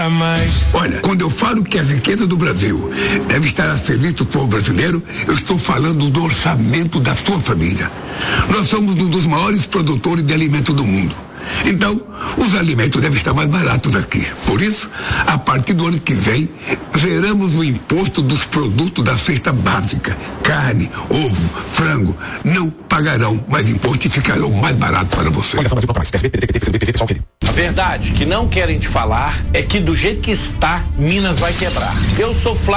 Olha, quando eu falo que a riqueza do Brasil deve estar a serviço do povo brasileiro, eu estou falando do orçamento da sua família. Nós somos um dos maiores produtores de alimentos do mundo. Então, os alimentos devem estar mais baratos aqui. Por isso, a partir do ano que vem, zeramos o imposto dos produtos da cesta básica. Carne, ovo, frango, não pagarão mais imposto e ficarão mais baratos para você. A verdade que não querem te falar é que do jeito que está, Minas vai quebrar. Eu sou Flávio